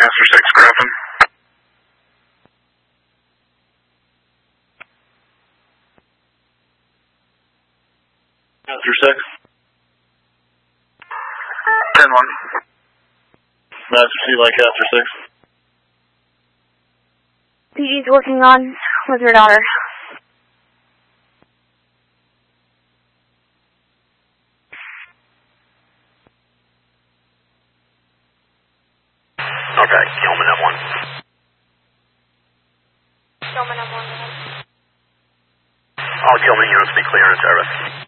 Lancaster 6, Griffin. Lancaster 6. 10-1. Master C, Lancaster 6. PG's working on with your daughter. Okay, Gilman M1. Gilman M1. All Gilman units be clear in service.